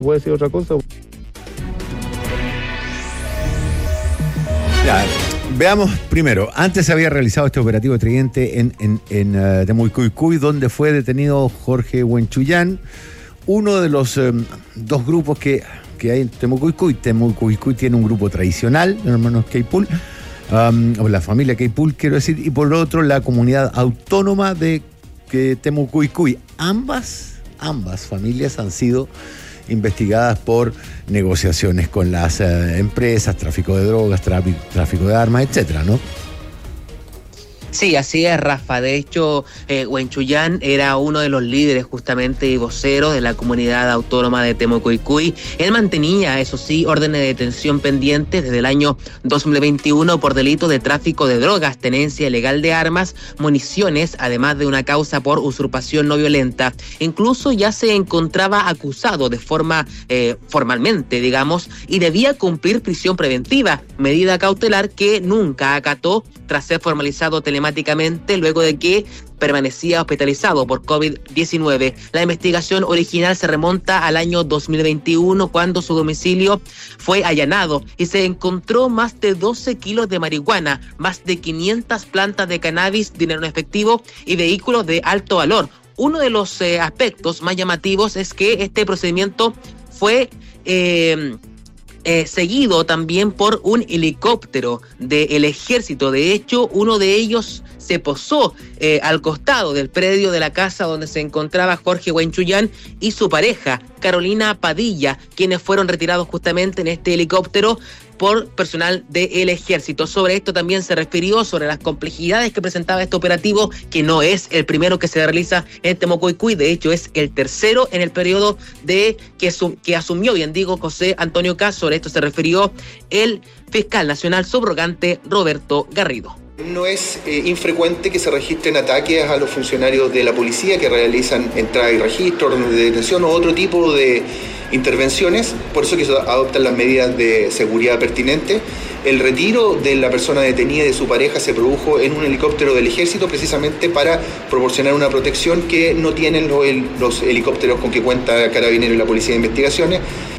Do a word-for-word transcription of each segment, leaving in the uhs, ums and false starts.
puede decir otra cosa. Ya, veamos primero, antes se había realizado este operativo Tridente en, en, en uh, Temucuycuy, donde fue detenido Jorge Huenchuyán, uno de los um, dos grupos que, que hay en Temucuycuy. Temucuycuy tiene un grupo tradicional, los hermanos Queipul, um, o la familia Queipul, quiero decir, y por otro la comunidad autónoma de que Temucuycuy. Ambas, ambas familias han sido investigadas por negociaciones con las eh, empresas, tráfico de drogas, tráfico, tráfico de armas, etcétera, ¿no? Sí, así es, Rafa. De hecho, eh, Huenchuyán era uno de los líderes justamente y voceros de la comunidad autónoma de Temucuycuy. Él mantenía, eso sí, órdenes de detención pendientes desde el año dos mil veintiuno por delito de tráfico de drogas, tenencia ilegal de armas, municiones, además de una causa por usurpación no violenta. Incluso ya se encontraba acusado de forma eh, formalmente, digamos, y debía cumplir prisión preventiva, medida cautelar que nunca acató tras ser formalizado telemáticamente luego de que permanecía hospitalizado por covid diecinueve. La investigación original se remonta al año dos mil veintiuno, cuando su domicilio fue allanado y se encontró más de doce kilos de marihuana, más de quinientas plantas de cannabis, dinero en efectivo y vehículos de alto valor. Uno de los eh, aspectos más llamativos es que este procedimiento fue Eh, Eh, seguido también por un helicóptero del ejército. De hecho, uno de ellos se posó eh, al costado del predio de la casa donde se encontraba Jorge Huenchuyán y su pareja, Carolina Padilla, quienes fueron retirados justamente en este helicóptero por personal del ejército. Sobre esto también se refirió, sobre las complejidades que presentaba este operativo, que no es el primero que se realiza en Temucuycuy, de hecho es el tercero en el periodo de que, su, que asumió, bien digo, José Antonio Kast. Sobre esto se refirió el fiscal nacional subrogante Roberto Garrido. No es eh, infrecuente que se registren ataques a los funcionarios de la policía que realizan entrada y registro, órdenes de detención o otro tipo de intervenciones, por eso que se adoptan las medidas de seguridad pertinentes. El retiro de la persona detenida y de su pareja se produjo en un helicóptero del ejército, precisamente para proporcionar una protección que no tienen los, los helicópteros con que cuenta Carabineros y la Policía de Investigaciones.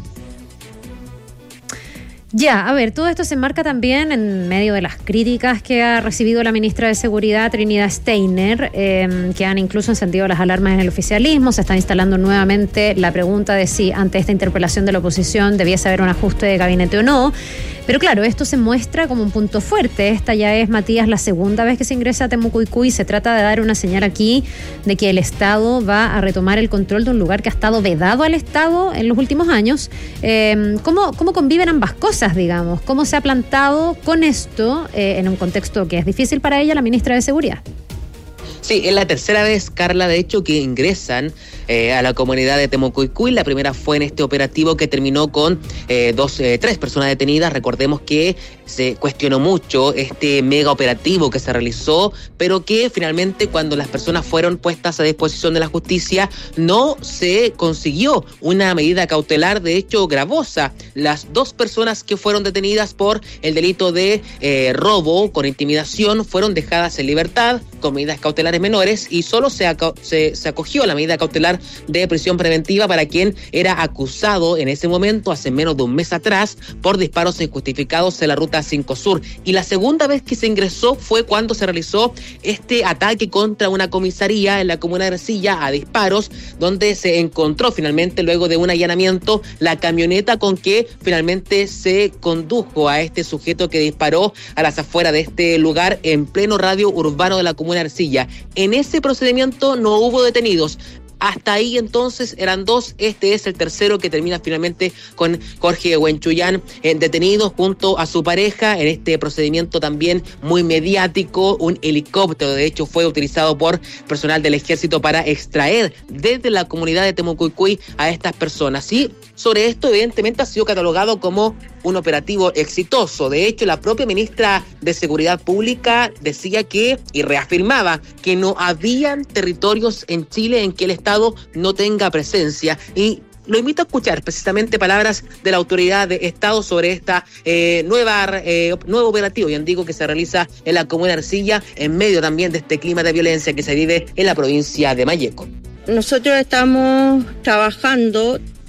Ya, a ver, todo esto se enmarca también en medio de las críticas que ha recibido la ministra de Seguridad, Trinidad Steiner, eh, que han incluso encendido las alarmas en el oficialismo. Se está instalando nuevamente la pregunta de si ante esta interpelación de la oposición debiese haber un ajuste de gabinete o no. Pero claro, esto se muestra como un punto fuerte. Esta ya es, Matías, la segunda vez que se ingresa a Temucuycuy. Se trata de dar una señal aquí de que el Estado va a retomar el control de un lugar que ha estado vedado al Estado en los últimos años. Eh, ¿cómo, ¿Cómo conviven ambas cosas, digamos? ¿Cómo se ha plantado con esto eh, en un contexto que es difícil para ella, la ministra de Seguridad? Sí, es la tercera vez, Carla, de hecho, que ingresan eh, a la comunidad de Temucuycuy. La primera fue en este operativo que terminó con eh, dos, eh, tres personas detenidas. Recordemos que se cuestionó mucho este mega operativo que se realizó, pero que finalmente, cuando las personas fueron puestas a disposición de la justicia, no se consiguió una medida cautelar, de hecho gravosa. Las dos personas que fueron detenidas por el delito de eh, robo con intimidación fueron dejadas en libertad con medidas cautelares menores, y solo se, aco- se, se acogió la medida cautelar de prisión preventiva para quien era acusado en ese momento, hace menos de un mes atrás, por disparos injustificados en la ruta cinco Sur. Y la segunda vez que se ingresó fue cuando se realizó este ataque contra una comisaría en la comuna de Ercilla a disparos, donde se encontró finalmente, luego de un allanamiento, la camioneta con que finalmente se condujo a este sujeto que disparó a las afueras de este lugar en pleno radio urbano de la comuna de Ercilla. En ese procedimiento no hubo detenidos. Hasta ahí entonces eran dos, este es el tercero que termina finalmente con Jorge Huenchuyán eh, detenido junto a su pareja en este procedimiento también muy mediático. Un helicóptero, de hecho, fue utilizado por personal del ejército para extraer desde la comunidad de Temucuycuy a estas personas. Y sobre esto, evidentemente, ha sido catalogado como un operativo exitoso. De hecho, la propia ministra de Seguridad Pública decía que, y reafirmaba, que no habían territorios en Chile en que el Estado no tenga presencia. Y lo invito a escuchar precisamente palabras de la autoridad de Estado sobre esta eh, nueva eh, nuevo operativo, bien digo, que se realiza en la comuna de Ercilla, en medio también de este clima de violencia que se vive en la provincia de Malleco. Nosotros estamos trabajando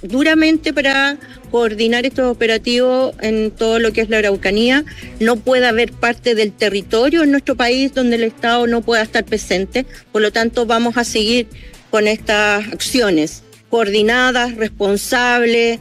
duramente para coordinar estos operativos en todo lo que es la Araucanía. No puede haber parte del territorio en nuestro país donde el Estado no pueda estar presente. Por lo tanto, vamos a seguir con estas acciones coordinadas, responsables.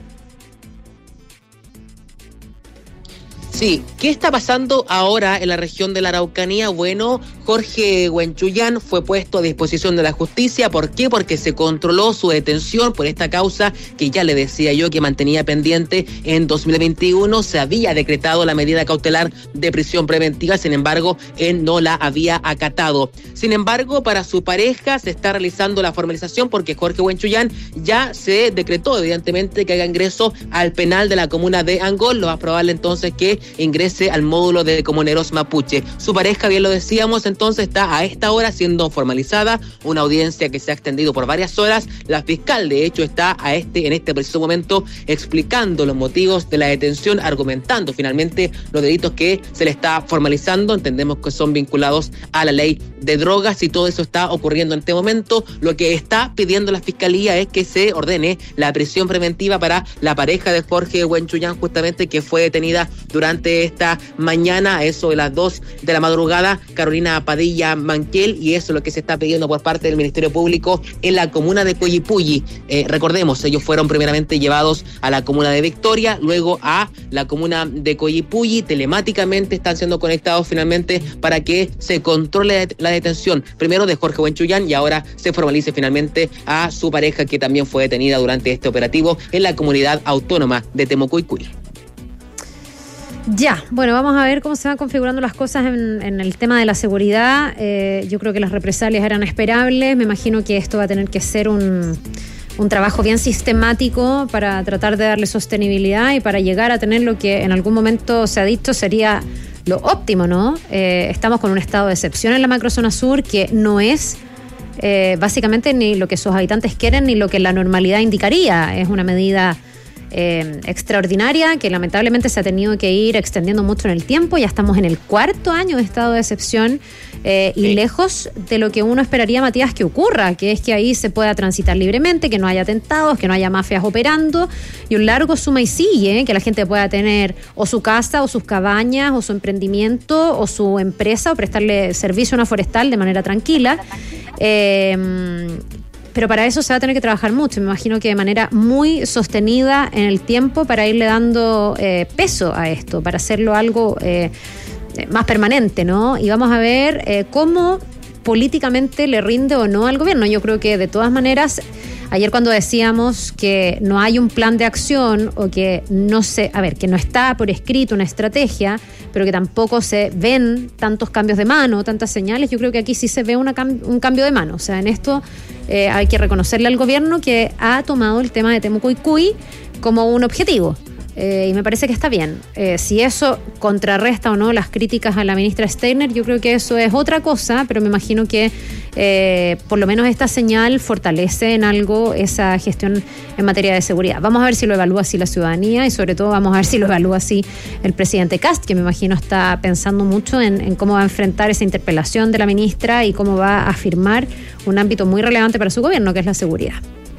Sí, ¿qué está pasando ahora en la región de la Araucanía? Bueno, Jorge Huenchuyán fue puesto a disposición de la justicia. ¿Por qué? Porque se controló su detención por esta causa que ya le decía yo que mantenía pendiente en dos mil veintiuno. Se había decretado la medida cautelar de prisión preventiva, sin embargo, él no la había acatado. Sin embargo, para su pareja se está realizando la formalización porque Jorge Huenchuyán ya se decretó, evidentemente, que haga ingreso al penal de la comuna de Angol. Lo más probable entonces que ingrese al módulo de comuneros mapuche. Su pareja, bien lo decíamos, entonces está a esta hora siendo formalizada, una audiencia que se ha extendido por varias horas. La fiscal, de hecho, está a este en este preciso momento explicando los motivos de la detención, argumentando finalmente los delitos que se le está formalizando. Entendemos que son vinculados a la ley de drogas y todo eso está ocurriendo en este momento. Lo que está pidiendo la fiscalía es que se ordene la prisión preventiva para la pareja de Jorge Huenchuyán, justamente, que fue detenida durante esta mañana, a eso de las dos de la madrugada, Carolina Padilla Manquel, y eso es lo que se está pidiendo por parte del Ministerio Público en la comuna de Coyipulli. Eh, recordemos, ellos fueron primeramente llevados a la comuna de Victoria, luego a la comuna de Coyipulli, telemáticamente están siendo conectados finalmente para que se controle la detención, primero de Jorge Huenchuyán y ahora se formalice finalmente a su pareja, que también fue detenida durante este operativo en la comunidad autónoma de Temucuicui. Ya, bueno, vamos a ver cómo se van configurando las cosas en, en el tema de la seguridad. Eh, yo creo que las represalias eran esperables. Me imagino que esto va a tener que ser un, un trabajo bien sistemático para tratar de darle sostenibilidad y para llegar a tener lo que en algún momento se ha dicho sería lo óptimo, ¿no? Eh, estamos con un estado de excepción en la macrozona sur que no es eh, básicamente ni lo que sus habitantes quieren ni lo que la normalidad indicaría. Es una medida Eh, extraordinaria que lamentablemente se ha tenido que ir extendiendo mucho en el tiempo. Ya estamos en el cuarto año de estado de excepción eh, y sí. lejos de lo que uno esperaría, Matías, que ocurra, que es que ahí se pueda transitar libremente, que no haya atentados, que no haya mafias operando y un largo suma y sigue, ¿eh? Que la gente pueda tener o su casa o sus cabañas o su emprendimiento o su empresa o prestarle servicio a una forestal de manera tranquila. Eh, Pero para eso se va a tener que trabajar mucho, me imagino que de manera muy sostenida en el tiempo para irle dando eh, peso a esto, para hacerlo algo eh, más permanente, ¿no? Y vamos a ver eh, cómo políticamente le rinde o no al gobierno. Yo creo que de todas maneras, ayer cuando decíamos que no hay un plan de acción o que no se, a ver, que no está por escrito una estrategia, pero que tampoco se ven tantos cambios de mano, tantas señales, yo creo que aquí sí se ve una cam- un cambio de mano. O sea, en esto eh, hay que reconocerle al gobierno que ha tomado el tema de Temucuicui como un objetivo. Eh, y me parece que está bien. Eh, si eso contrarresta o no las críticas a la ministra Steiner, yo creo que eso es otra cosa, pero me imagino que eh, por lo menos esta señal fortalece en algo esa gestión en materia de seguridad. Vamos a ver si lo evalúa así la ciudadanía y sobre todo vamos a ver si lo evalúa así el presidente Kast, que me imagino está pensando mucho en, en cómo va a enfrentar esa interpelación de la ministra y cómo va a afirmar un ámbito muy relevante para su gobierno, que es la seguridad.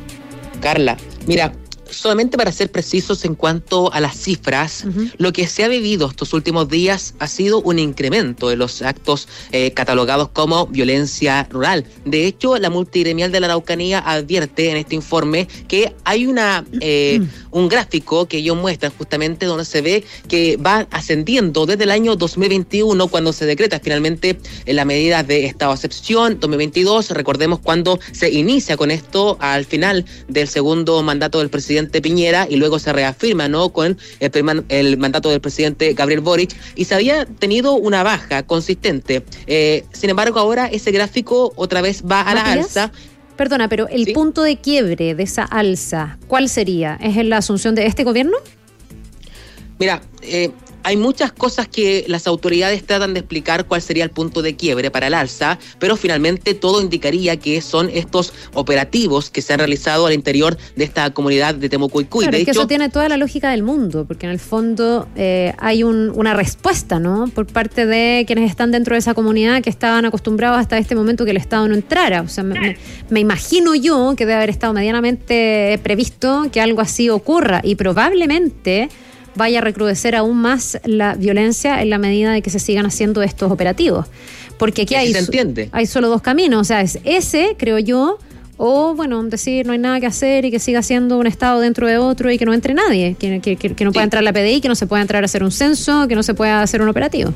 Carla, mira, solamente para ser precisos en cuanto a las cifras, uh-huh. lo que se ha vivido estos últimos días ha sido un incremento de los actos eh, catalogados como violencia rural. De hecho, la multigremial de la Araucanía advierte en este informe que hay una eh, uh-huh. un gráfico que ellos muestran justamente donde se ve que va ascendiendo desde el año dos mil veintiuno, cuando se decreta finalmente la medida de estado de excepción, dos mil veintidós, recordemos cuando se inicia con esto al final del segundo mandato del presidente Piñera y luego se reafirma, ¿no?, con el, primer, el mandato del presidente Gabriel Boric, y se había tenido una baja consistente. Eh, sin embargo, ahora ese gráfico otra vez va a la ¿Matías? alza. Perdona, pero el ¿Sí? punto de quiebre de esa alza, ¿cuál sería? ¿Es en la asunción de este gobierno? Mira, eh, Hay muchas cosas que las autoridades tratan de explicar cuál sería el punto de quiebre para el alza, pero finalmente todo indicaría que son estos operativos que se han realizado al interior de esta comunidad de Temucuicui. Claro, de es hecho, que eso tiene toda la lógica del mundo, porque en el fondo eh, hay un, una respuesta, ¿no?, por parte de quienes están dentro de esa comunidad que estaban acostumbrados hasta este momento que el Estado no entrara. O sea, me, me, me imagino yo que debe haber estado medianamente previsto que algo así ocurra y probablemente vaya a recrudecer aún más la violencia en la medida de que se sigan haciendo estos operativos. Porque aquí hay, se entiende. hay solo dos caminos, o sea, es ese, creo yo, o, bueno, decir no hay nada que hacer y que siga siendo un Estado dentro de otro y que no entre nadie, que, que, que, que no pueda sí. entrar la P D I, que no se pueda entrar a hacer un censo, que no se pueda hacer un operativo.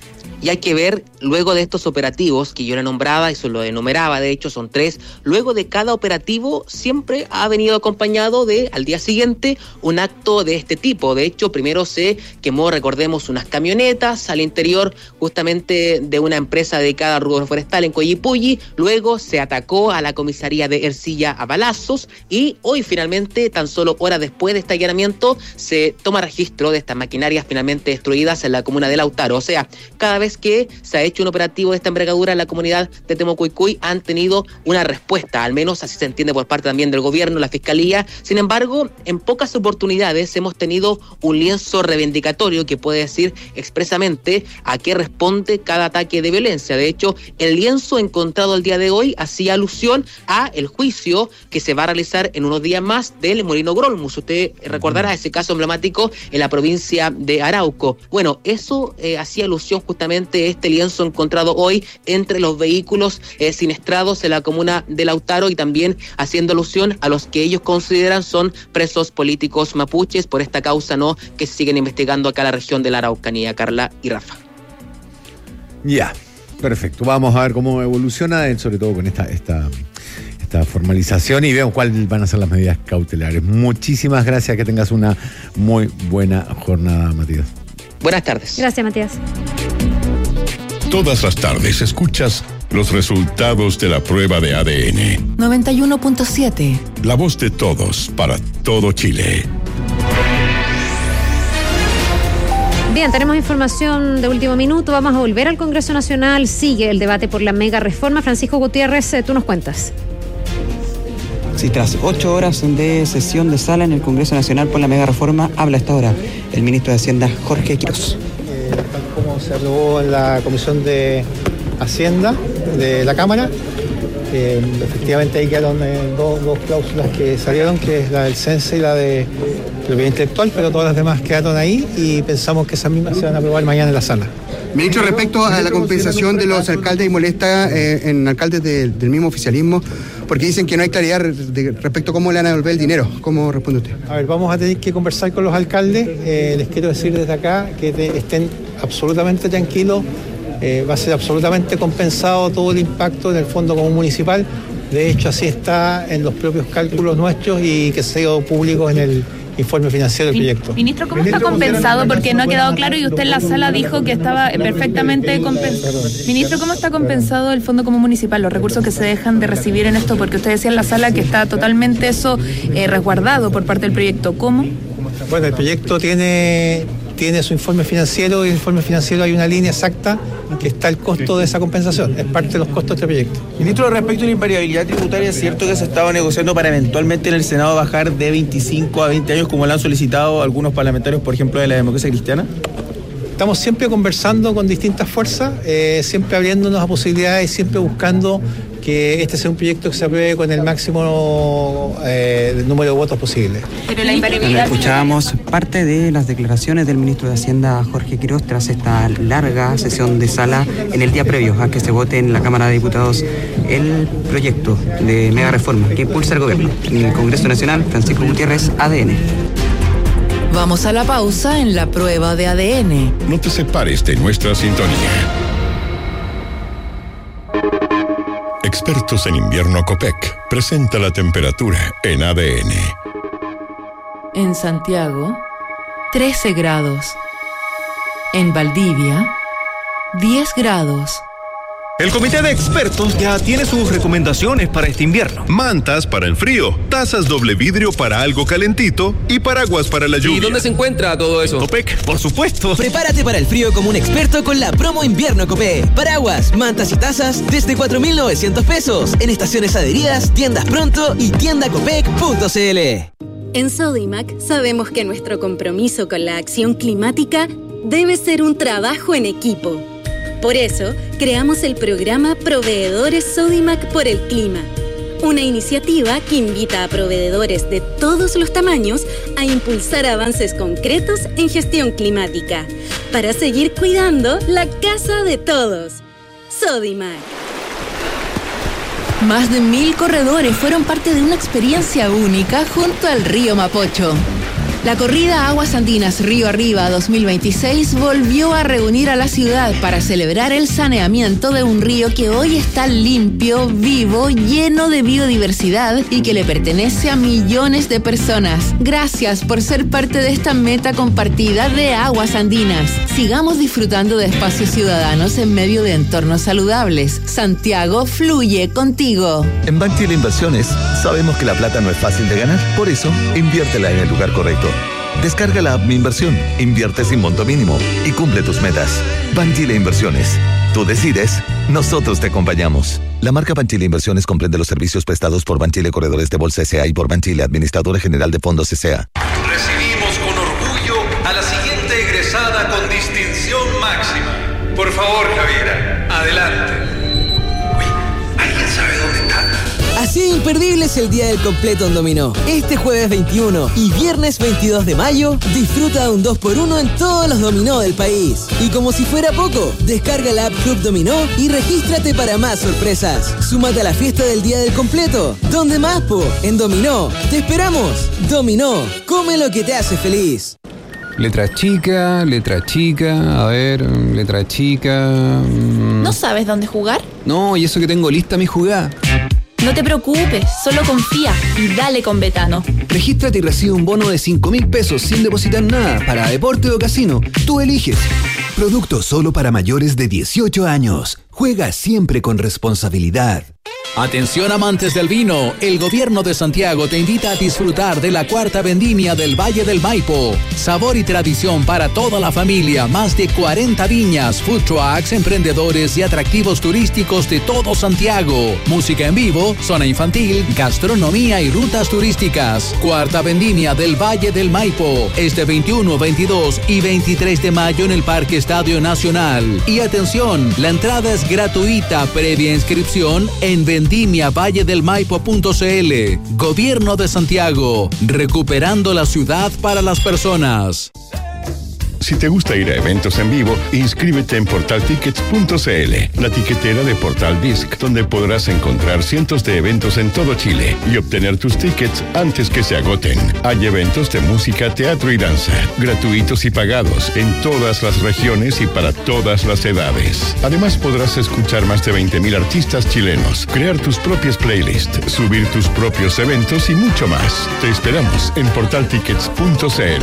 Y hay que ver, luego de estos operativos que yo le nombraba, y se lo enumeraba, de hecho son tres, luego de cada operativo siempre ha venido acompañado de, al día siguiente, un acto de este tipo. De hecho, primero se quemó, recordemos, unas camionetas al interior justamente de una empresa dedicada al rubro forestal en Coyipulli, luego se atacó a la comisaría de Ercilla a balazos y hoy finalmente, tan solo horas después de este allanamiento, se toma registro de estas maquinarias finalmente destruidas en la comuna de Lautaro. O sea, cada vez que se ha hecho un operativo de esta envergadura en la comunidad de Temucuicui han tenido una respuesta, al menos así se entiende por parte también del gobierno, la fiscalía. Sin embargo, en pocas oportunidades hemos tenido un lienzo reivindicatorio que puede decir expresamente a qué responde cada ataque de violencia. De hecho, el lienzo encontrado el día de hoy hacía alusión a el juicio que se va a realizar en unos días más del Molino Grolmus. Usted recordará ese caso emblemático en la provincia de Arauco. Bueno, eso eh, hacía alusión justamente este lienzo encontrado hoy entre los vehículos eh, siniestrados en la comuna de Lautaro y también haciendo alusión a los que ellos consideran son presos políticos mapuches por esta causa, ¿no?, que se siguen investigando acá en la región de la Araucanía. Carla y Rafa. Ya, perfecto. Vamos a ver cómo evoluciona, sobre todo con esta, esta, esta formalización y veamos cuáles van a ser las medidas cautelares. Muchísimas gracias, que tengas una muy buena jornada, Matías. Buenas tardes. Gracias, Matías. Todas las tardes escuchas los resultados de la prueba de A D N. noventa y uno punto siete. La voz de todos para todo Chile. Bien, tenemos información de último minuto. Vamos a volver al Congreso Nacional. Sigue el debate por la mega reforma. Francisco Gutiérrez, tú nos cuentas. Sí, tras ocho horas de sesión de sala en el Congreso Nacional por la mega reforma, habla hasta ahora el ministro de Hacienda, Jorge Quiroz. Eh, tal como se aprobó en la Comisión de Hacienda de la Cámara, eh, efectivamente ahí quedaron eh, dos, dos cláusulas que salieron, que es la del censo y la de propiedad intelectual, pero todas las demás quedaron ahí y pensamos que esas mismas se van a aprobar mañana en la sala. Ministro, respecto a la compensación de los alcaldes, y molesta eh, en alcaldes de, del mismo oficialismo, porque dicen que no hay claridad de, respecto a cómo le van a devolver el dinero. ¿Cómo responde usted? A ver, vamos a tener que conversar con los alcaldes. Eh, les quiero decir desde acá que te, estén absolutamente tranquilos. Eh, va a ser absolutamente compensado todo el impacto en el Fondo Común Municipal. De hecho, así está en los propios cálculos nuestros y que se ha ido público en el informe financiero del proyecto. Ministro, ¿cómo está compensado? Porque no ha quedado claro y usted en la sala dijo que estaba perfectamente compensado. Ministro, ¿cómo está compensado el Fondo Común Municipal, los recursos que se dejan de recibir en esto? Porque usted decía en la sala que está totalmente eso eh, resguardado por parte del proyecto. ¿Cómo? Bueno, el proyecto tiene, tiene su informe financiero y en el informe financiero hay una línea exacta que está el costo de esa compensación, es parte de los costos de este proyecto. Ministro, respecto a la invariabilidad tributaria, ¿es cierto que se estaba negociando para eventualmente en el Senado bajar de veinticinco a veinte años, como lo han solicitado algunos parlamentarios, por ejemplo, de la democracia cristiana? Estamos siempre conversando con distintas fuerzas, eh, siempre abriéndonos a posibilidades y siempre buscando que este sea un proyecto que se apruebe con el máximo eh, número de votos posible. Pero la invariabilidad... Escuchábamos parte de las declaraciones del ministro de Hacienda, Jorge Quiroz, tras esta larga sesión de sala en el día previo a que se vote en la Cámara de Diputados el proyecto de mega reforma que impulsa el gobierno. En el Congreso Nacional, Francisco Gutiérrez, A D N. Vamos a la pausa en la prueba de A D N. No te separes de nuestra sintonía. Expertos en invierno Copec presenta la temperatura en A D N. En Santiago, trece grados. En Valdivia, diez grados. El comité de expertos ya tiene sus recomendaciones para este invierno. Mantas para el frío, tazas doble vidrio para algo calentito y paraguas para la lluvia. ¿Y dónde se encuentra todo eso? Copec, por supuesto. Prepárate para el frío como un experto con la promo invierno Copec. Paraguas, mantas y tazas desde cuatro mil novecientos pesos en estaciones adheridas, tiendas pronto y tienda copec punto c l. En Sodimac sabemos que nuestro compromiso con la acción climática debe ser un trabajo en equipo. Por eso, creamos el programa Proveedores Sodimac por el Clima, una iniciativa que invita a proveedores de todos los tamaños a impulsar avances concretos en gestión climática, para seguir cuidando la casa de todos. Sodimac. Más de mil corredores fueron parte de una experiencia única junto al río Mapocho. La corrida Aguas Andinas Río Arriba dos mil veintiséis volvió a reunir a la ciudad para celebrar el saneamiento de un río que hoy está limpio, vivo, lleno de biodiversidad y que le pertenece a millones de personas. Gracias por ser parte de esta meta compartida de Aguas Andinas. Sigamos disfrutando de espacios ciudadanos en medio de entornos saludables. Santiago fluye contigo. En Banchile Inversiones sabemos que la plata no es fácil de ganar, por eso inviértela en el lugar correcto. Descarga la app Mi Inversión, invierte sin monto mínimo y cumple tus metas. Banchile Inversiones. Tú decides, nosotros te acompañamos. La marca Banchile Inversiones comprende los servicios prestados por Banchile Corredores de Bolsa S A y por Banchile, Administradora General de Fondos S A. Recibimos con orgullo a la siguiente egresada con distinción máxima. Por favor, Javiera, adelante. Uy, ¿alguien sabe dónde está? Así de imperdible es el día del completo en Dominó. Este jueves veintiuno y viernes veintidós de mayo, disfruta de un dos por uno en todos los dominó del país. Y como si fuera poco, descarga la app Club Dominó y regístrate para más sorpresas. Súmate a la fiesta del día del completo. ¿Dónde más, po? En Dominó. ¡Te esperamos! Dominó. Come lo que te hace feliz. Letra chica, letra chica, a ver, letra chica... Mmm. ¿No sabes dónde jugar? No, y eso que tengo lista mi jugada. No te preocupes, solo confía y dale con Betano. Regístrate y recibe un bono de cinco mil pesos sin depositar nada para deporte o casino. Tú eliges. Producto solo para mayores de dieciocho años. Juega siempre con responsabilidad. Atención amantes del vino, el gobierno de Santiago te invita a disfrutar de la cuarta vendimia del Valle del Maipo. Sabor y tradición para toda la familia, más de cuarenta viñas, food trucks, emprendedores y atractivos turísticos de todo Santiago. Música en vivo, zona infantil, gastronomía y rutas turísticas. Cuarta vendimia del Valle del Maipo, este veintiuno, veintidós y veintitrés de mayo en el Parque Estadio Nacional. Y atención, la entrada es gratuita previa inscripción en vendimia valle del maipo punto c l. Gobierno de Santiago, recuperando la ciudad para las personas. Si te gusta ir a eventos en vivo, inscríbete en portal tickets punto c l, la tiquetera de Portal Disc, donde podrás encontrar cientos de eventos en todo Chile y obtener tus tickets antes que se agoten. Hay eventos de música, teatro y danza, gratuitos y pagados, en todas las regiones y para todas las edades. Además, podrás escuchar más de veinte mil artistas chilenos, crear tus propias playlists, subir tus propios eventos y mucho más. Te esperamos en portal tickets punto c l.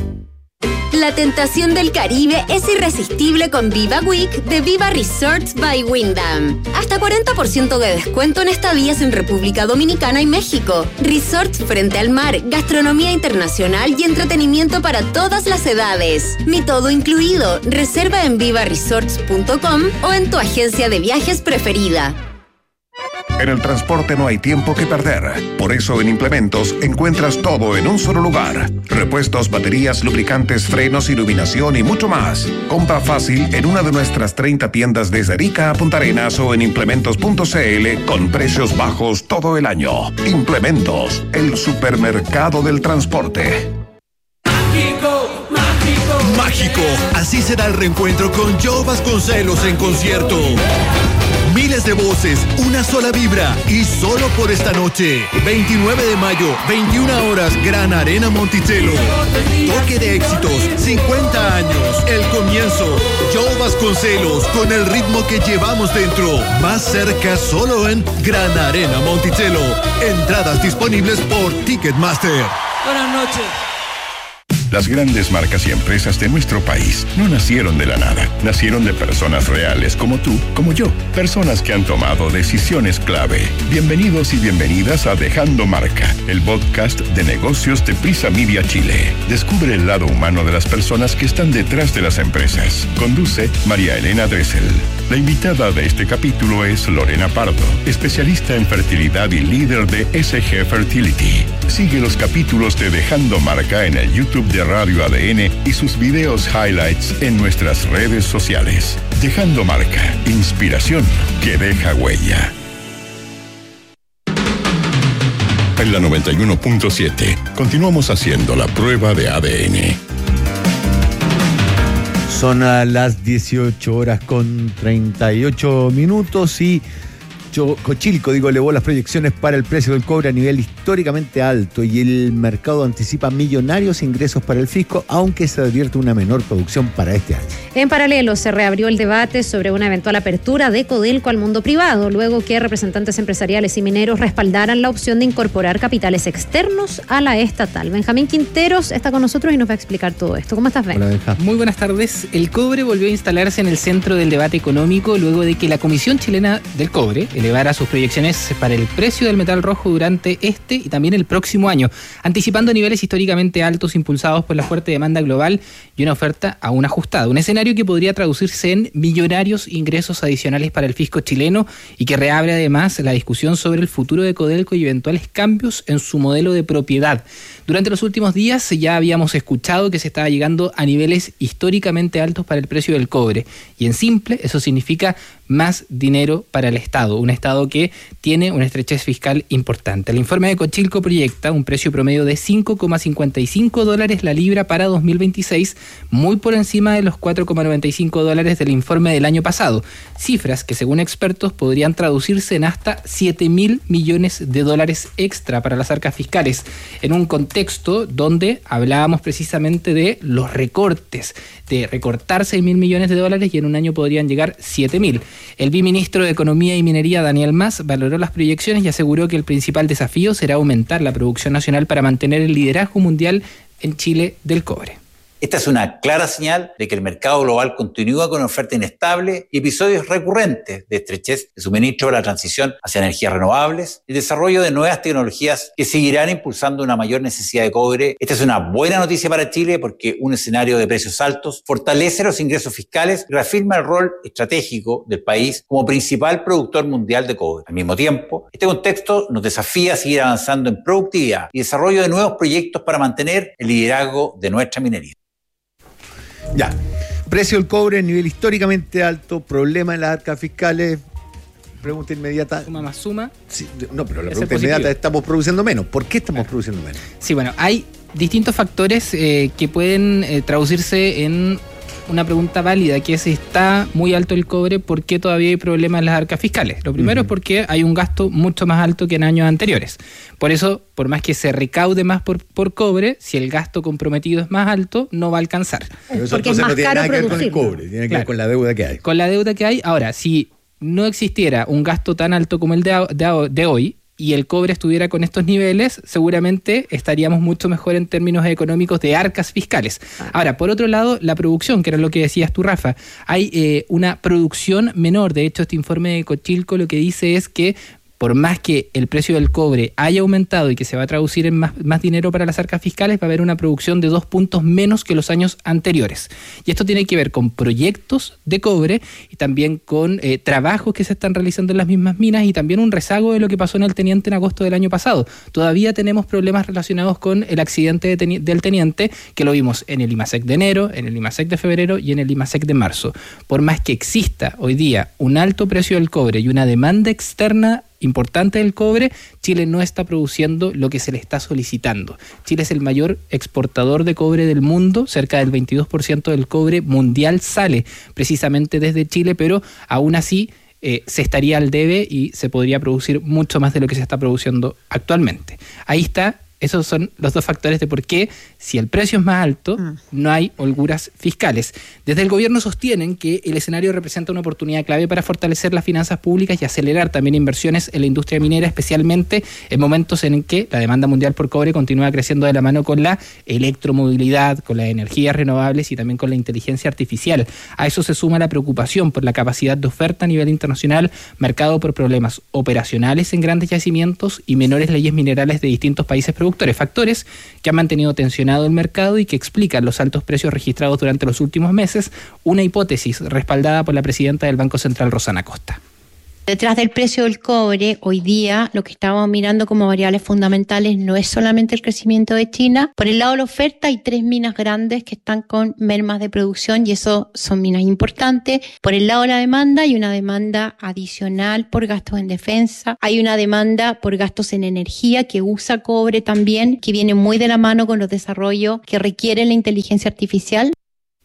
La tentación del Caribe es irresistible con Viva Week de Viva Resorts by Wyndham. Hasta cuarenta por ciento de descuento en estadías en República Dominicana y México. Resorts frente al mar, gastronomía internacional y entretenimiento para todas las edades. Mi todo incluido. Reserva en viva resorts punto com o en tu agencia de viajes preferida. En el transporte no hay tiempo que perder. Por eso en Implementos encuentras todo en un solo lugar. Repuestos, baterías, lubricantes, frenos, iluminación y mucho más. Compra fácil en una de nuestras treinta tiendas desde Arica a Punta Arenas o en implementos punto c l con precios bajos todo el año. Implementos, el supermercado del transporte. Mágico, mágico, mágico. Así será el reencuentro con Joe Vasconcelos en concierto. Miles de voces, una sola vibra y solo por esta noche. veintinueve de mayo, veintiuna horas, Gran Arena Monticello. Toque de éxitos, cincuenta años, el comienzo. Joe Vasconcelos con el ritmo que llevamos dentro. Más cerca solo en Gran Arena Monticello. Entradas disponibles por Ticketmaster. Buenas noches. Las grandes marcas y empresas de nuestro país no nacieron de la nada. Nacieron de personas reales como tú, como yo. Personas que han tomado decisiones clave. Bienvenidos y bienvenidas a Dejando Marca, el podcast de negocios de Prisa Media Chile. Descubre el lado humano de las personas que están detrás de las empresas. Conduce María Elena Dressel. La invitada de este capítulo es Lorena Pardo, especialista en fertilidad y líder de S G Fertility. Sigue los capítulos de Dejando Marca en el YouTube de Radio A D N y sus videos highlights en nuestras redes sociales. Dejando Marca, inspiración que deja huella. En la noventa y uno punto siete, continuamos haciendo la prueba de A D N. Son a las dieciocho horas con treinta y ocho minutos y Cochilco, digo, elevó las proyecciones para el precio del cobre a nivel históricamente alto y el mercado anticipa millonarios ingresos para el fisco, aunque se advierte una menor producción para este año. En paralelo, se reabrió el debate sobre una eventual apertura de Codelco al mundo privado, luego que representantes empresariales y mineros respaldaran la opción de incorporar capitales externos a la estatal. Benjamín Quinteros está con nosotros y nos va a explicar todo esto. ¿Cómo estás, Ben? Hola, Benjamín. Muy buenas tardes. El cobre volvió a instalarse en el centro del debate económico luego de que la Comisión Chilena del Cobre elevara sus proyecciones para el precio del metal rojo durante este y también el próximo año, anticipando niveles históricamente altos impulsados por la fuerte demanda global y una oferta aún ajustada. Un escenario que podría traducirse en millonarios ingresos adicionales para el fisco chileno y que reabre además la discusión sobre el futuro de Codelco y eventuales cambios en su modelo de propiedad. Durante los últimos días ya habíamos escuchado que se estaba llegando a niveles históricamente altos para el precio del cobre y en simple eso significa más dinero para el Estado, un Estado que tiene una estrechez fiscal importante. El informe de Cochilco proyecta un precio promedio de cinco coma cincuenta y cinco dólares la libra para dos mil veintiséis, muy por encima de los cuatro coma noventa y cinco dólares del informe del año pasado, cifras que según expertos podrían traducirse en hasta siete mil millones de dólares extra para las arcas fiscales, en un contexto donde hablábamos precisamente de los recortes, de recortar seis mil millones de dólares y en un año podrían llegar siete mil. El viceministro de Economía y Minería, Daniel Mas, valoró las proyecciones y aseguró que el principal desafío será aumentar la producción nacional para mantener el liderazgo mundial en Chile del cobre. Esta es una clara señal de que el mercado global continúa con una oferta inestable y episodios recurrentes de estrechez de suministro para la transición hacia energías renovables y desarrollo de nuevas tecnologías que seguirán impulsando una mayor necesidad de cobre. Esta es una buena noticia para Chile porque un escenario de precios altos fortalece los ingresos fiscales y reafirma el rol estratégico del país como principal productor mundial de cobre. Al mismo tiempo, este contexto nos desafía a seguir avanzando en productividad y desarrollo de nuevos proyectos para mantener el liderazgo de nuestra minería. Ya, precio del cobre a nivel históricamente alto, problema en las arcas fiscales, pregunta inmediata. Suma más suma. Sí, no, pero la pregunta inmediata es, ¿estamos produciendo menos? ¿Por qué estamos claro. produciendo menos? Sí, bueno, hay distintos factores eh, que pueden eh, traducirse en una pregunta válida, que es si está muy alto el cobre, ¿por qué todavía hay problemas en las arcas fiscales? Lo primero uh-huh. es porque hay un gasto mucho más alto que en años anteriores. Por eso, por más que se recaude más por, por cobre, si el gasto comprometido es más alto, no va a alcanzar. Pero eso porque es más no tiene caro nada que ver con el cobre, tiene que claro. ver con la deuda que hay. Con la deuda que hay. Ahora, si no existiera un gasto tan alto como el de, de, de hoy, y el cobre estuviera con estos niveles, seguramente estaríamos mucho mejor en términos económicos de arcas fiscales. Ahora, por otro lado, la producción, que era lo que decías tú, Rafa, hay eh, una producción menor. De hecho, este informe de Cochilco lo que dice es que por más que el precio del cobre haya aumentado y que se va a traducir en más, más dinero para las arcas fiscales, va a haber una producción de dos puntos menos que los años anteriores. Y esto tiene que ver con proyectos de cobre y también con eh, trabajos que se están realizando en las mismas minas y también un rezago de lo que pasó en el Teniente en agosto del año pasado. Todavía tenemos problemas relacionados con el accidente de teni- del Teniente, que lo vimos en el IMASEC de enero, en el IMASEC de febrero y en el IMASEC de marzo. Por más que exista hoy día un alto precio del cobre y una demanda externa importante del cobre, Chile no está produciendo lo que se le está solicitando. Chile es el mayor exportador de cobre del mundo, cerca del veintidós por ciento del cobre mundial sale precisamente desde Chile, pero aún así eh, se estaría al debe y se podría producir mucho más de lo que se está produciendo actualmente. Ahí está Esos son los dos factores de por qué, si el precio es más alto, mm. no hay holguras fiscales. Desde el gobierno sostienen que el escenario representa una oportunidad clave para fortalecer las finanzas públicas y acelerar también inversiones en la industria minera, especialmente en momentos en que la demanda mundial por cobre continúa creciendo de la mano con la electromovilidad, con las energías renovables y también con la inteligencia artificial. A eso se suma la preocupación por la capacidad de oferta a nivel internacional, marcado por problemas operacionales en grandes yacimientos y menores leyes minerales de distintos países productores, factores que han mantenido tensionado el mercado y que explican los altos precios registrados durante los últimos meses, una hipótesis respaldada por la presidenta del Banco Central, Rosana Costa. Detrás del precio del cobre, hoy día lo que estamos mirando como variables fundamentales no es solamente el crecimiento de China. Por el lado de la oferta hay tres minas grandes que están con mermas de producción y eso son minas importantes. Por el lado de la demanda hay una demanda adicional por gastos en defensa. Hay una demanda por gastos en energía que usa cobre también, que viene muy de la mano con los desarrollos que requiere la inteligencia artificial.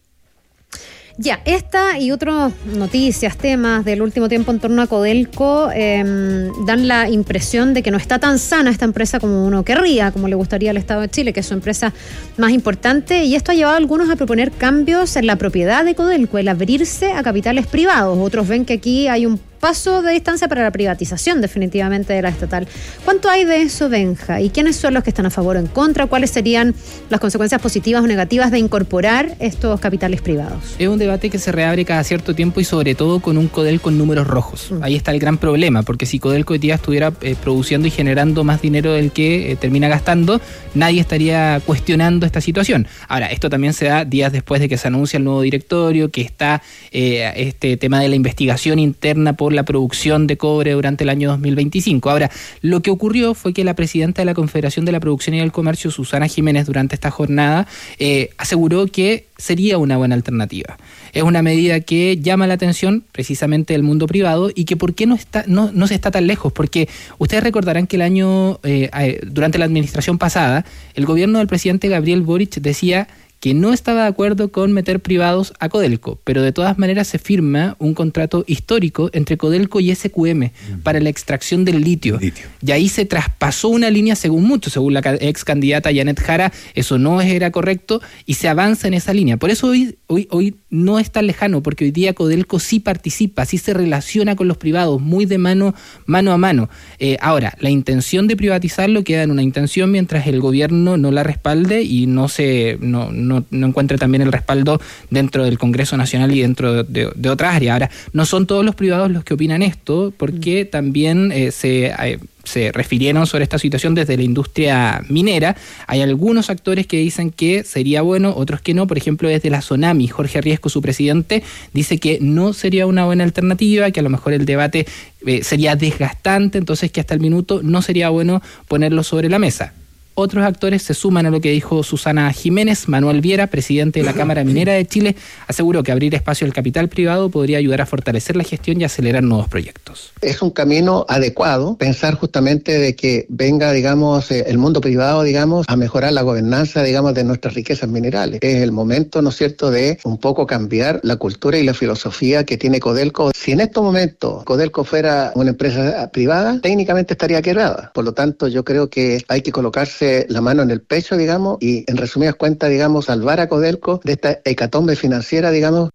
Ya, esta y otras noticias, temas del último tiempo en torno a Codelco eh, dan la impresión de que no está tan sana esta empresa como uno querría, como le gustaría al Estado de Chile, que es su empresa más importante, y esto ha llevado a algunos a proponer cambios en la propiedad de Codelco, el abrirse a capitales privados. Otros ven que aquí hay un paso de distancia para la privatización definitivamente de la estatal. ¿Cuánto hay de eso, Benja? ¿Y quiénes son los que están a favor o en contra? ¿Cuáles serían las consecuencias positivas o negativas de incorporar estos capitales privados? Es un debate que se reabre cada cierto tiempo y sobre todo con un Codelco con números rojos. Mm. Ahí está el gran problema, porque si Codelco hoy día estuviera eh, produciendo y generando más dinero del que eh, termina gastando, nadie estaría cuestionando esta situación. Ahora, esto también se da días después de que se anuncia el nuevo directorio, que está eh, este tema de la investigación interna por la producción de cobre durante el año dos mil veinticinco. Ahora, lo que ocurrió fue que la presidenta de la Confederación de la Producción y del Comercio, Susana Jiménez, durante esta jornada, eh, aseguró que sería una buena alternativa. Es una medida que llama la atención precisamente del mundo privado y que por qué no está no, no se está tan lejos, porque ustedes recordarán que el año eh, durante la administración pasada, el gobierno del presidente Gabriel Boric decía que no estaba de acuerdo con meter privados a Codelco, pero de todas maneras se firma un contrato histórico entre Codelco y S Q M uh-huh. para la extracción del litio. litio. Y ahí se traspasó una línea según mucho, según la ex candidata Janet Jara, eso no era correcto y se avanza en esa línea. Por eso hoy, hoy, hoy no es tan lejano, porque hoy día Codelco sí participa, sí se relaciona con los privados, muy de mano, mano a mano. Eh, ahora, la intención de privatizarlo queda en una intención mientras el gobierno no la respalde y no se... No, No, no encuentre también el respaldo dentro del Congreso Nacional y dentro de, de otras áreas. Ahora, no son todos los privados los que opinan esto, porque también eh, se, eh, se refirieron sobre esta situación desde la industria minera. Hay algunos actores que dicen que sería bueno, otros que no. Por ejemplo, desde la Sonami, Jorge Riesco, su presidente, dice que no sería una buena alternativa, que a lo mejor el debate eh, sería desgastante, entonces que hasta el minuto no sería bueno ponerlo sobre la mesa. Otros actores se suman a lo que dijo Susana Jiménez. Manuel Viera, presidente de la Cámara Minera de Chile, aseguró que abrir espacio al capital privado podría ayudar a fortalecer la gestión y acelerar nuevos proyectos. Es un camino adecuado pensar justamente de que venga, digamos, el mundo privado, digamos, a mejorar la gobernanza, digamos, de nuestras riquezas minerales. Es el momento, ¿no es cierto?, de un poco cambiar la cultura y la filosofía que tiene Codelco. Si en estos momentos Codelco fuera una empresa privada, técnicamente estaría quebrada. Por lo tanto, yo creo que hay que colocarse la mano en el pecho, digamos, y en resumidas cuentas, digamos, salvar a Codelco de esta hecatombe financiera, digamos.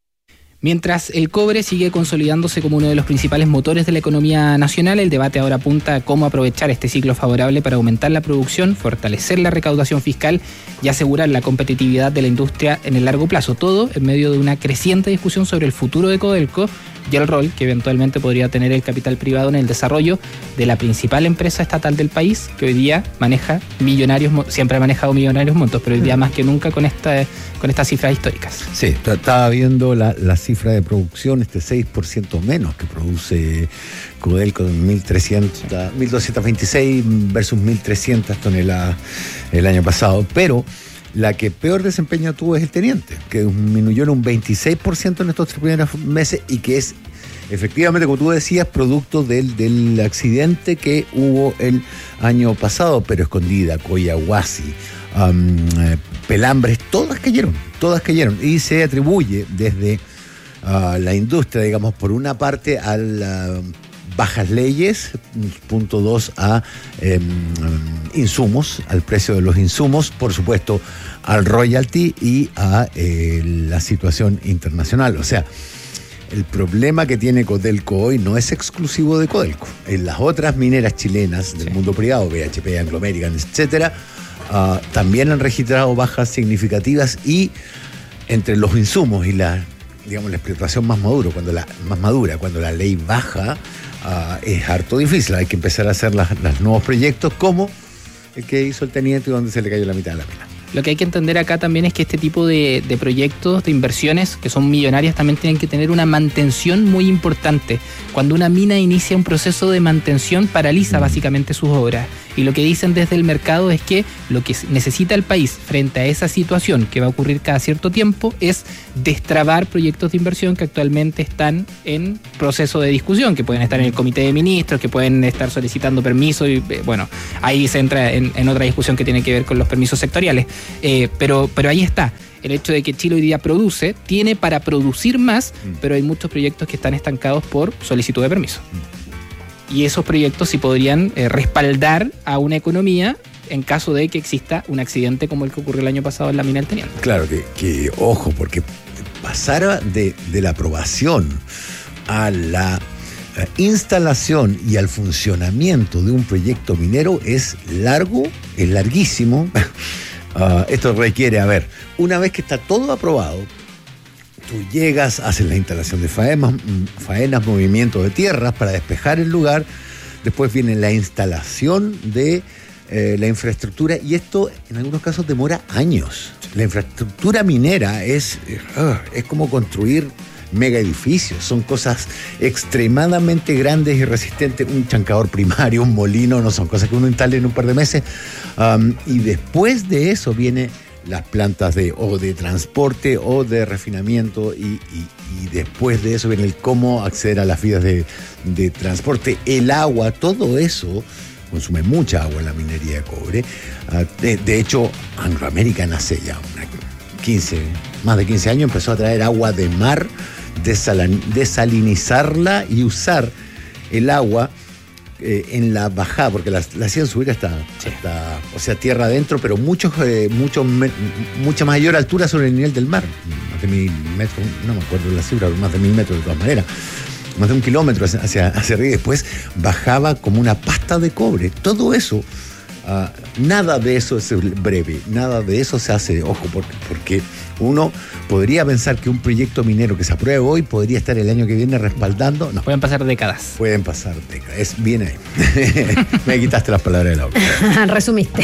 Mientras el cobre sigue consolidándose como uno de los principales motores de la economía nacional, el debate ahora apunta a cómo aprovechar este ciclo favorable para aumentar la producción, fortalecer la recaudación fiscal y asegurar la competitividad de la industria en el largo plazo. Todo en medio de una creciente discusión sobre el futuro de Codelco y el rol que eventualmente podría tener el capital privado en el desarrollo de la principal empresa estatal del país, que hoy día maneja millonarios, siempre ha manejado millonarios montos, pero hoy día más que nunca con esta, con estas cifras históricas. Sí, estaba viendo la, la cifra de producción, este seis por ciento menos que produce Codelco, mil trescientos, mil doscientos veintiséis versus mil trescientas toneladas el año pasado, pero la que peor desempeño tuvo es el Teniente, que disminuyó en un veintiséis por ciento en estos tres primeros meses y que es efectivamente, como tú decías, producto del, del accidente que hubo el año pasado, pero Escondida, Coyahuasi, um, Pelambres, todas cayeron, todas cayeron y se atribuye desde uh, la industria, digamos, por una parte al uh, bajas leyes, punto dos a eh, insumos, al precio de los insumos, por supuesto al royalty y a eh, la situación internacional. O sea, el problema que tiene Codelco hoy no es exclusivo de Codelco. En las otras mineras chilenas del sí. mundo privado, B H P, Anglo American, etcétera, uh, también han registrado bajas significativas, y entre los insumos y la, digamos, la explotación más maduro, cuando la más madura, cuando la ley baja, uh, es harto difícil. Hay que empezar a hacer los nuevos proyectos, como el que hizo el teniente, donde se le cayó la mitad de la mina. Lo que hay que entender acá también es que este tipo de, de proyectos, de inversiones que son millonarias, también tienen que tener una mantención muy importante. Cuando una mina inicia un proceso de mantención, paraliza mm. básicamente sus obras. Y lo que dicen desde el mercado es que lo que necesita el país frente a esa situación que va a ocurrir cada cierto tiempo es destrabar proyectos de inversión que actualmente están en proceso de discusión, que pueden estar en el comité de ministros, que pueden estar solicitando permiso, y bueno, ahí se entra en, en otra discusión que tiene que ver con los permisos sectoriales. Eh, pero, pero ahí está. El hecho de que Chile hoy día produce, tiene para producir más, mm. pero hay muchos proyectos que están estancados por solicitud de permiso. Mm. Y esos proyectos sí podrían eh, respaldar a una economía en caso de que exista un accidente como el que ocurrió el año pasado en la mina del Teniente. Claro, que, que ojo, porque pasar de, de la aprobación a la eh, instalación y al funcionamiento de un proyecto minero es largo, es larguísimo. Uh, esto requiere, a ver, una vez que está todo aprobado, tú llegas, haces la instalación de faenas, faenas, movimiento de tierras para despejar el lugar, después viene la instalación de eh, la infraestructura, y esto en algunos casos demora años. La infraestructura minera es, uh, es como construir mega edificios, son cosas extremadamente grandes y resistentes. Un chancador primario, un molino, no son cosas que uno instale en un par de meses. Um, y después de eso viene las plantas de o de transporte o de refinamiento, y, y, y después de eso viene el cómo acceder a las vías de, de transporte, el agua, todo eso consume mucha agua en la minería de cobre. Uh, de, de hecho, Anglo American hace ya una quince, más de quince años empezó a traer agua de mar, desalan, desalinizarla y usar el agua Eh, en la bajada, porque la, la hacían subir hasta, sí. hasta, o sea, tierra adentro, pero muchos, eh, mucho, me, mucha mayor altura sobre el nivel del mar, más de mil metros, no me acuerdo la cifra, más de mil metros de todas maneras, más de un kilómetro hacia, hacia arriba, y después bajaba como una pasta de cobre. Todo eso, uh, nada de eso es breve, nada de eso se hace, ojo, porque, porque uno podría pensar que un proyecto minero que se apruebe hoy podría estar el año que viene respaldando. No. Pueden pasar décadas. Pueden pasar décadas. Es bien ahí. Me quitaste las palabras de la boca. Resumiste.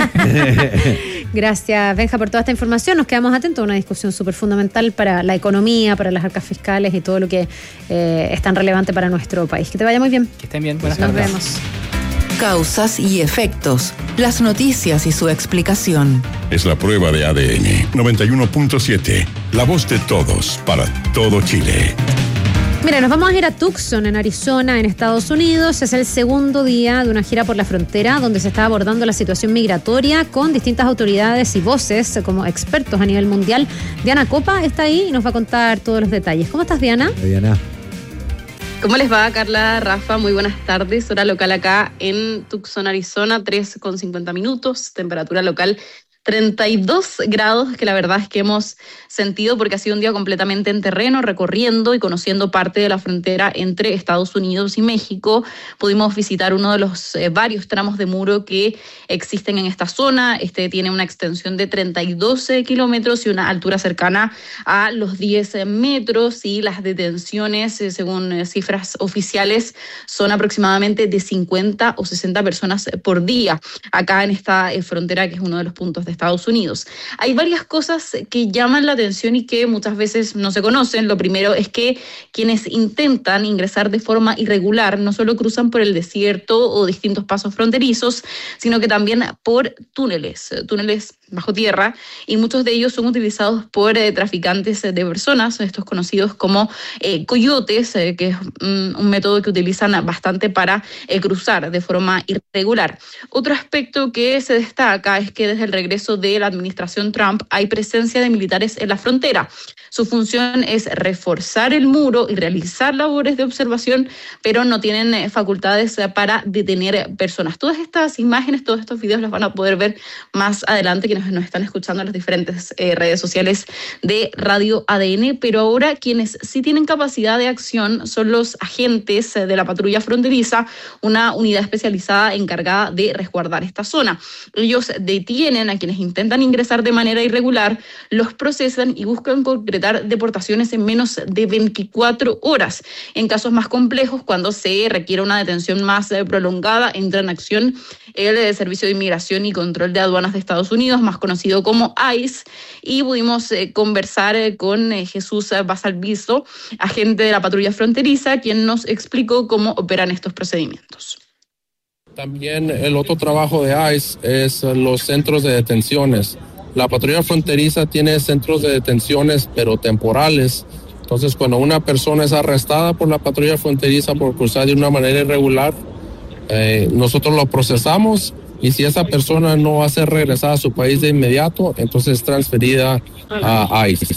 Gracias, Benja, por toda esta información. Nos quedamos atentos a una discusión súper fundamental para la economía, para las arcas fiscales y todo lo que eh, es tan relevante para nuestro país. Que te vaya muy bien. Que estén bien. Buenas tardes. Nos vemos. Causas y efectos, las noticias y su explicación. Es la prueba de A D N noventa y uno punto siete, la voz de todos para todo Chile. Mira, nos vamos a ir a Tucson, en Arizona, en Estados Unidos. Es el segundo día de una gira por la frontera donde se está abordando la situación migratoria con distintas autoridades y voces como expertos a nivel mundial. Diana Copa está ahí y nos va a contar todos los detalles. ¿Cómo estás, Diana? Hola, Diana. ¿Cómo les va, Carla, Rafa? Muy buenas tardes. Hora local acá en Tucson, Arizona, tres con cincuenta minutos. Temperatura local treinta y dos grados, que la verdad es que hemos sentido porque ha sido un día completamente en terreno, recorriendo y conociendo parte de la frontera entre Estados Unidos y México. Pudimos visitar uno de los eh, varios tramos de muro que existen en esta zona. Este tiene una extensión de treinta y dos kilómetros y una altura cercana a los diez metros, y las detenciones, eh, según eh, cifras oficiales, son aproximadamente de cincuenta o sesenta personas por día acá en esta eh, frontera, que es uno de los puntos de Estados Unidos. Hay varias cosas que llaman la atención y que muchas veces no se conocen. Lo primero es que quienes intentan ingresar de forma irregular no solo cruzan por el desierto o distintos pasos fronterizos, sino que también por túneles, túneles bajo tierra, y muchos de ellos son utilizados por eh, traficantes de personas, estos conocidos como eh, coyotes, eh, que es um, un método que utilizan bastante para eh, cruzar de forma irregular. Otro aspecto que se destaca es que desde el regreso ingreso de la administración Trump hay presencia de militares en la frontera. Su función es reforzar el muro y realizar labores de observación, pero no tienen facultades para detener personas. Todas estas imágenes, todos estos videos los van a poder ver más adelante quienes nos están escuchando en las diferentes eh, redes sociales de Radio A D N, pero ahora quienes sí tienen capacidad de acción son los agentes de la patrulla fronteriza, una unidad especializada encargada de resguardar esta zona. Ellos detienen a quienes intentan ingresar de manera irregular, los procesan y buscan concretar deportaciones en menos de veinticuatro horas. En casos más complejos, cuando se requiere una detención más eh, prolongada, entra en acción el eh, Servicio de Inmigración y Control de Aduanas de Estados Unidos, más conocido como ICE, y pudimos eh, conversar eh, con eh, Jesús Basalviso, agente de la patrulla fronteriza, quien nos explicó cómo operan estos procedimientos. También el otro trabajo de ICE es los centros de detenciones. La patrulla fronteriza tiene centros de detenciones, pero temporales. Entonces, cuando una persona es arrestada por la patrulla fronteriza por cruzar de una manera irregular, eh, nosotros lo procesamos y si esa persona no va a ser regresada a su país de inmediato, entonces es transferida a ICE.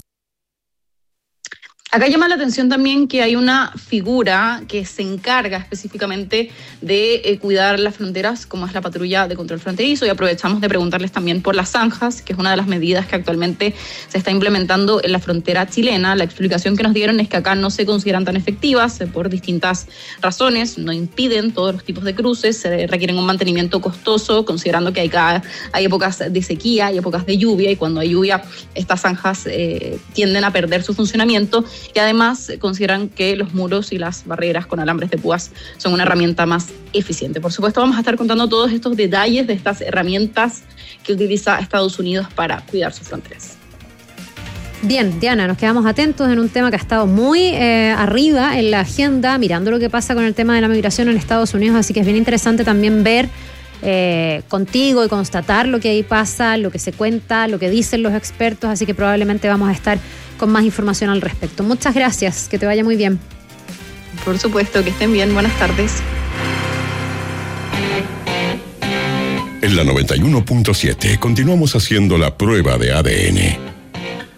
Acá llama la atención también que hay una figura que se encarga específicamente de eh, cuidar las fronteras, como es la patrulla de control fronterizo, y aprovechamos de preguntarles también por las zanjas, que es una de las medidas que actualmente se está implementando en la frontera chilena. La explicación que nos dieron es que acá no se consideran tan efectivas eh, por distintas razones, no impiden todos los tipos de cruces, se requieren un mantenimiento costoso, considerando que hay, cada, hay épocas de sequía, hay épocas de lluvia, y cuando hay lluvia estas zanjas eh, tienden a perder su funcionamiento. Y además consideran que los muros y las barreras con alambres de púas son una herramienta más eficiente. Por supuesto, vamos a estar contando todos estos detalles de estas herramientas que utiliza Estados Unidos para cuidar sus fronteras. Bien, Diana, nos quedamos atentos en un tema que ha estado muy eh, arriba en la agenda, mirando lo que pasa con el tema de la migración en Estados Unidos, así que es bien interesante también ver Eh, contigo y constatar lo que ahí pasa, lo que se cuenta, lo que dicen los expertos, así que probablemente vamos a estar con más información al respecto. Muchas gracias, que te vaya muy bien. Por supuesto, que estén bien, buenas tardes. En la noventa y uno punto siete continuamos haciendo la prueba de A D N.